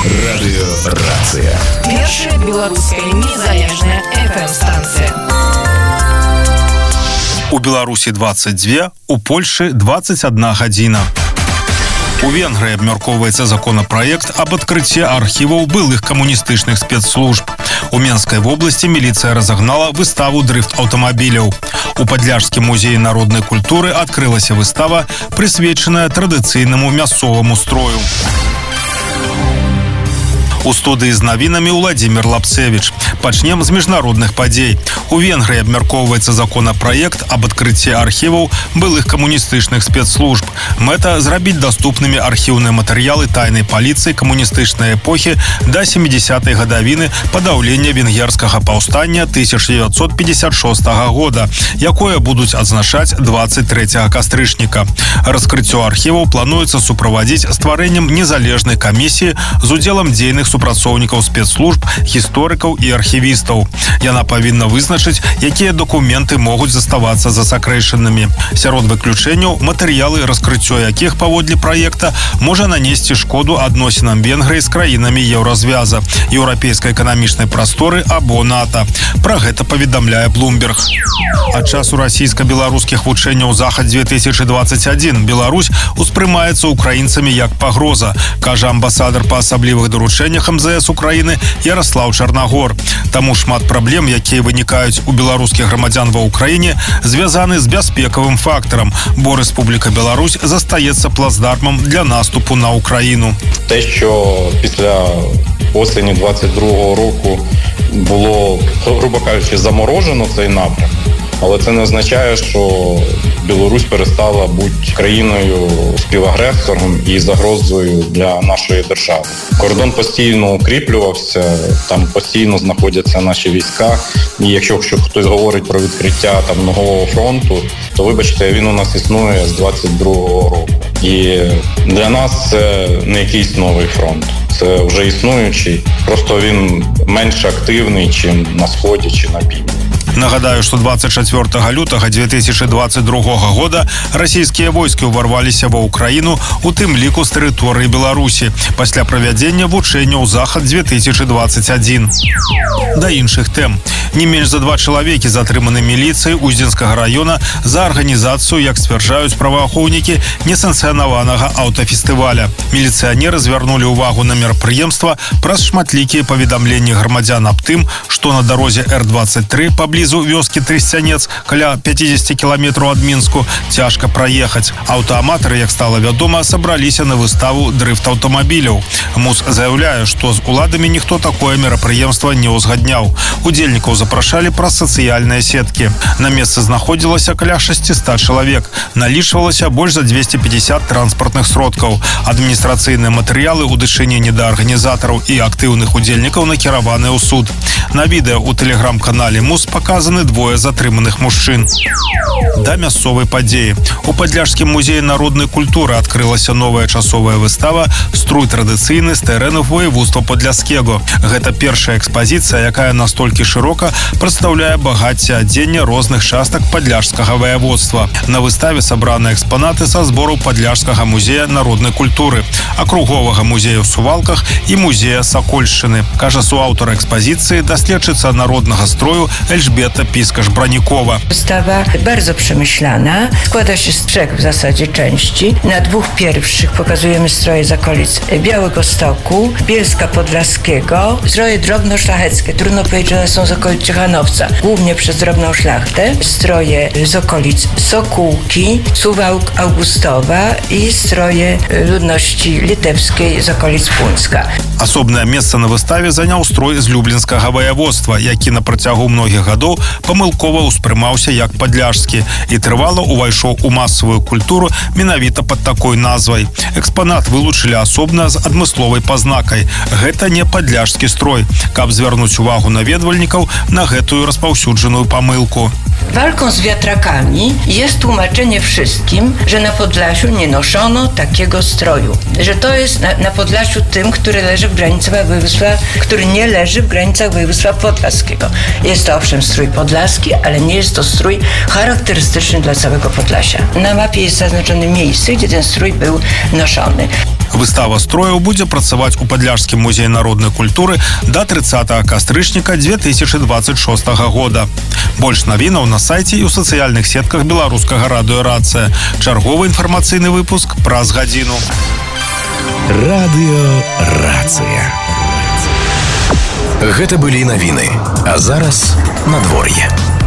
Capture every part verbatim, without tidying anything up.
Радыёрацыя. Першая беларуская незалежная эф эм-станцыя. У Беларусі двадцать две, у Польшы двадцать одна гадзіна. У Венгрыі абмяркоўваецца законапраект аб адкрыцці архіваў былых камуністычных спецслужб. У Менскай вобласці міліцыя разагнала выставу дрыфт аўтамабіляў. У Падляшскім музеі народнай культуры адкрылася выстава, прысвечаная традыцыйнаму мясцоваму строю. У студыі з навінамі Владзімір Лапцевіч. Пачнем з міжнародных падзей. У Венгрыі абмяркоўваецца законапраект аб адкрыцці архіваў былых камуністычных спецслужб. Мэта – зрабіць даступнымі архіўныя матэрыялы тайнай паліцыі камуністычнай эпохі да сямідзясятай гадавіны падаўлення венгерскага паўстання тысяча дзевяцьсот пятьдесят шостага года, якое будуць адзначаць двадцать трэцяга кастрычніка. Раскрыццё архіваў плануецца суправадзіць стварэннем незалежнай камісіі з удзелам дзейных супрацоўнікаў спецслужб, гісторыкаў і архівістаў. Яна павінна вызначыць, якія дакументы могуць заставацца засакрэчанымі. Сярод выключэнняў матэрыялы, раскрыццё якіх паводле праекта можа нанесці шкоду адносінам Венгрыі з краінамі Еўразвяза, еўрапейскай эканамічнай прасторы або НАТО. Пра гэта паведамляе Bloomberg. Ад часу расійска-беларускіх вучэнняў Захад две тысячи двадцать один Беларусь успрымаецца украінцамі як пагроза, кажа амбасадар па асаблівых даручэннях эм зэ эс Украіны Ярослав Чарнагор. Таму шмат праблем, якія вынікаюць у беларускіх грамадзян ва Ўкраіне, звязаны з бяспекавым фактарам, бо Рэспубліка Беларусь застаецца плацдармам для наступу на Україну. Те, що після осені двадцять другого року було, грубо кажучи, заморожено цей напрям, але це не означає, що Білорусь перестала бути країною співагресором і загрозою для нашої держави. Кордон постійно укріплювався, там постійно знаходяться наші війська. І якщо хтось говорить про відкриття там нового фронту, то, вибачте, він у нас існує з двадцять другого року. І для нас це не якийсь новий фронт. Це вже існуючий, просто він менш активний, чим на Сході чи на Півдні. Нагадаю, што двадцать чацвёртага лютага две тысячи двадцать другога года расійскія войскі ўварваліся ва Ўкраіну, у тым ліку з тэрыторыі Беларусі, пасля правядзення вучэнняў Захад две тысячи двадцать один. Да іншых тэм. Не менш за два чалавекі затрыманы міліцыяй Уздзенскага раёна за арганізацыю, як сцвярджаюць праваахоўнікі, несанкцыянаванага аўтафестываля. Міліцыянеры звярнулі ўвагу на мерапрыемства праз шматлікія паведамленні грамадзян аб тым, што на дарозе эр двадцать тры паблізу вёскі Трысцянец, каля пятьдесят кіламетраў ад Мінску, цяжка праехаць. Аўтааматары, як стала вядома, сабраліся на выставу дрыфт аўтамабіляў. МУС заяўляе, што з уладамі ніхто такое мерапрыемства не ўзгадняў. Удзельнікаў запрашалі праз сацыяльныя сеткі. На месцы знаходзілася каля шестьсот чалавек. Налічвалася больш за двести пятьдесят транспартных сродкаў. Адміністрацыйныя матэрыялы ў дачыненні да арганізатараў і актыўных удзельнікаў накіраваныя ў суд. На відэа ў тэлеграм-канале МУС показаны двое затрыманых мужчын. Да мясцовай падзеі. У Падляшскім музеі народнай культуры адкрылася новая часовая выстава «Струй традыцыйны з тэрэнаў воеводства Падляшскага». Гэта першая экспазіцыя, якая настолькі шырока прадстаўляе багацце адзення розных частак падляшскага воеводства. На выставе сабраны экспанаты са збораў Падляшскага музея народнай культуры, акруговага музея ў Сувалках і музея Сакольшчыны. Кажа суаўтар экспазіцыі, даследчыца народнага строю Elżbieta Piskasz-Branikowa. Wystawa bardzo przemyślana. Składa się z trzech w zasadzie części. Na dwóch pierwszych pokazujemy stroje z okolic Białegostoku, Bielska Podlaskiego, stroje drobno-szlacheckie. Trudno powiedzieć, że one są z okolic Ciechanowca, głównie przez drobną szlachtę. Stroje z okolic Sokółki, Suwałk, Augustowa i stroje ludności litewskiej z okolic Puńska. Асобнае месца на выставе заняў строй з Люблінскага воеводства, які на працягу многіх гадоў памылкова ўспрымаўся як падляшскі і трывала ўвайшоў у масавую культуру менавіта пад такой назвай. Экспанат вылучылі асобна з адмысловай пазнакай. Гэта не падляшскі строй, каб звярнуць увагу наведвальнікаў на гэтую распаўсюджаную памылку. Walką z wiatrakami jest tłumaczenie wszystkim, że na Podlasiu nie noszono takiego stroju. Że to jest na, na Podlasiu tym, który leży w granicach województwa, który nie leży w granicach województwa podlaskiego. Jest to owszem strój podlaski, ale nie jest to strój charakterystyczny dla całego Podlasia. Na mapie jest zaznaczone miejsce, gdzie ten strój był noszony. Выстава строяў будзе працаваць у Падляшскім музеі народнай культуры да трыццатага кастрычніка две тысячи двадцать шостага года. Больш навінаў на сайце і ў сацыяльных сетках беларускага радыё «Рацыя». Чарговы інфармацыйны выпуск праз гадзіну. Радыё «Рацыя». Гэта былі навіны, а зараз надвор'е.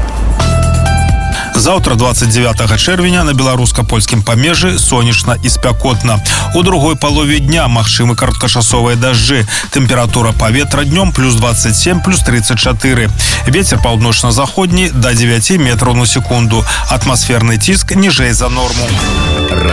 Заўтра двадцать девятага чэрвеня на беларуска-польскім памежжы сонечна і спякотна. У другой палове дня магчымы кароткачасовыя дажджы. Тэмпература паветра днём плюс двадцать семь, плюс тридцать четыре. Вецер паўночна-заходні да девяти метраў на секунду. Атмасферны ціск ніжэй за норму.